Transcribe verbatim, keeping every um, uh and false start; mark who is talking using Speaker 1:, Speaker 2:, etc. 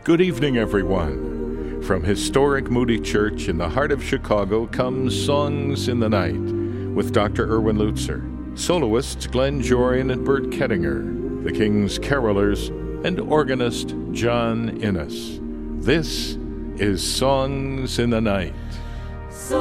Speaker 1: Good evening, everyone. From historic Moody Church in the heart of Chicago comes Songs in the Night with Doctor Erwin Lutzer, soloists Glenn Jorian and Bert Kettinger, the King's Carolers, and organist John Innes. This is Songs in the Night.